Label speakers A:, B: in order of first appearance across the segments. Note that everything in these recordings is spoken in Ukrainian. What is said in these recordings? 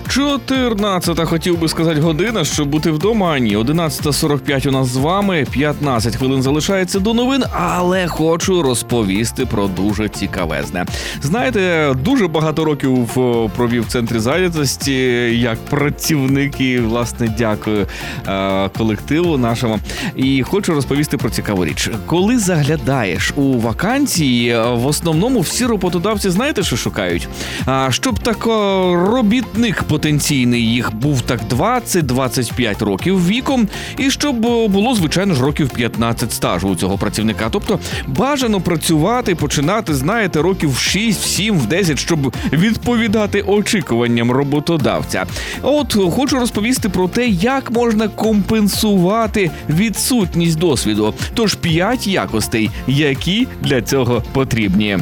A: 14-та, хотів би сказати, година, щоб бути вдома, а ні. 11:45 у нас з вами, 15 хвилин залишається до новин, але хочу розповісти про дуже цікавезне. Знаєте, дуже багато років провів в центрі зайнятості як працівник і, власне, дякую колективу нашому. І хочу розповісти про цікаву річ. Коли заглядаєш у вакансії, в основному всі роботодавці, знаєте, що шукають? Щоб так робітник потенційний їх був так 20-25 років віком, і щоб було, звичайно ж, років 15 стажу у цього працівника. Тобто бажано працювати, починати, знаєте, років в 6, в 7, в 10, щоб відповідати очікуванням роботодавця. От хочу розповісти про те, як можна компенсувати відсутність досвіду. Тож 5 якостей, які для цього потрібні.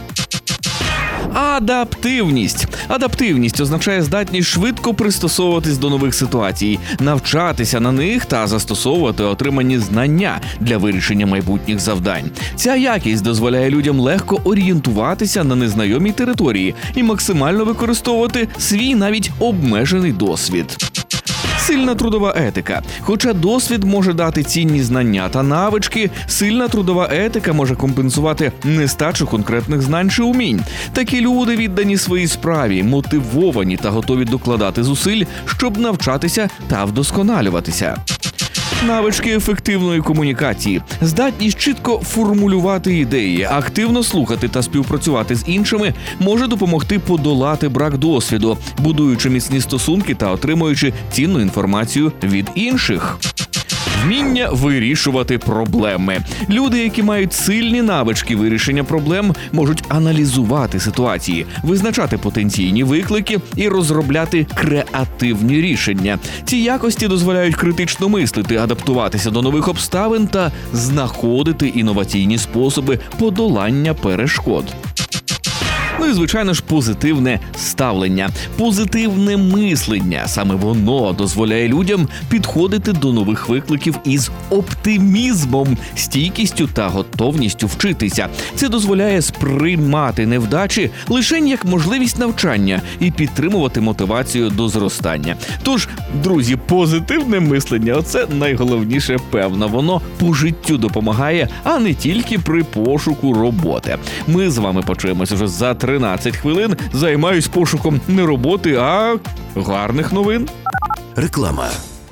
A: Адаптивність. Адаптивність означає здатність швидко пристосовуватись до нових ситуацій, навчатися на них та застосовувати отримані знання для вирішення майбутніх завдань. Ця якість дозволяє людям легко орієнтуватися на незнайомій території і максимально використовувати свій навіть обмежений досвід. Сильна трудова етика. Хоча досвід може дати цінні знання та навички, сильна трудова етика може компенсувати нестачу конкретних знань чи умінь. Такі люди віддані своїй справі, мотивовані та готові докладати зусиль, щоб навчатися та вдосконалюватися. Навички ефективної комунікації. Здатність чітко формулювати ідеї, активно слухати та співпрацювати з іншими може допомогти подолати брак досвіду, будуючи міцні стосунки та отримуючи цінну інформацію від інших. Вміння вирішувати проблеми. Люди, які мають сильні навички вирішення проблем, можуть аналізувати ситуації, визначати потенційні виклики і розробляти креативні рішення. Ці якості дозволяють критично мислити, адаптуватися до нових обставин та знаходити інноваційні способи подолання перешкод. Ну і, звичайно ж, позитивне ставлення, позитивне мислення. Саме воно дозволяє людям підходити до нових викликів із оптимізмом, стійкістю та готовністю вчитися. Це дозволяє сприймати невдачі лише як можливість навчання і підтримувати мотивацію до зростання. Тож, друзі, позитивне мислення – оце найголовніше, певно. Воно по життю допомагає, а не тільки при пошуку роботи. Ми з вами почуємось уже за 13 хвилин. Займаюсь пошуком не роботи, а гарних новин.
B: Реклама.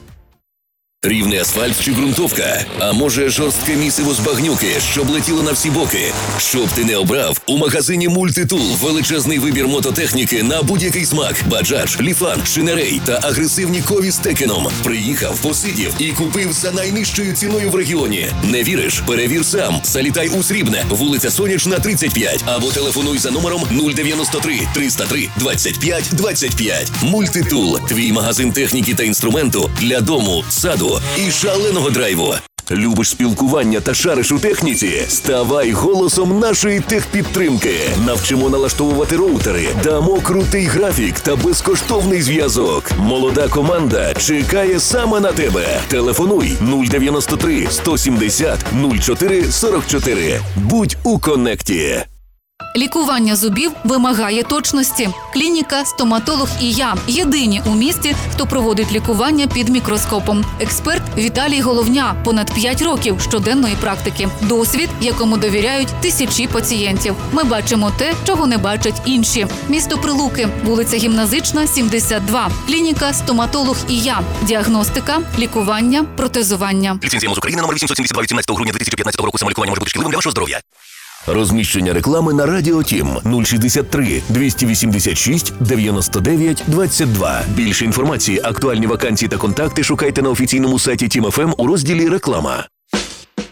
B: Рівний асфальт чи ґрунтовка? А може жорстке місиво з багнюки, щоб летіло на всі боки? Щоб ти не обрав, у магазині «Мультитул» величезний вибір мототехніки на будь-який смак. Баджадж, Ліфан, Шинерей та агресивні Кові з Текеном. Приїхав, посидів і купив за найнижчою ціною в регіоні. Не віриш? Перевір сам. Залітай у Срібне, вулиця Сонячна, 35. Або телефонуй за номером 093 303 25 25. «Мультитул» – твій магазин техніки та інструменту для дому, саду і шаленого драйву. Любиш спілкування та шариш у техніці? Ставай голосом нашої техпідтримки. Навчимо налаштовувати роутери, дамо крутий графік та безкоштовний зв'язок. Молода команда чекає саме на тебе. Телефонуй 093 170 04 44. Будь у коннекті.
C: Лікування зубів вимагає точності. Клініка «Стоматолог і я» – єдині у місті, хто проводить лікування під мікроскопом. Експерт Віталій Головня – понад 5 років щоденної практики. Досвід, якому довіряють тисячі пацієнтів. Ми бачимо те, чого не бачать інші. Місто Прилуки, вулиця Гімназична, 72. Клініка «Стоматолог і я». Діагностика, лікування, протезування.
D: Ліцензія МОЗ України номер 872 від 17 грудня 2015 року. Самолікування може бути шкідливим для вашого здоров'я.
B: Розміщення реклами на Радіо Тім 063 286 99 22. Більше інформації, актуальні вакансії та контакти шукайте на офіційному сайті Тім ФМ у розділі «Реклама».